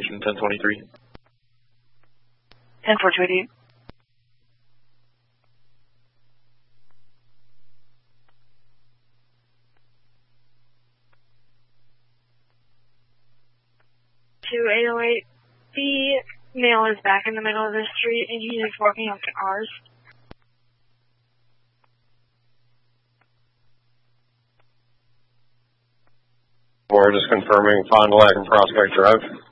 location 1023. 10-428. To 808, the male is back in the middle of the street and he is walking up to ours. We're just confirming Fond du Lac and Prospect Drive.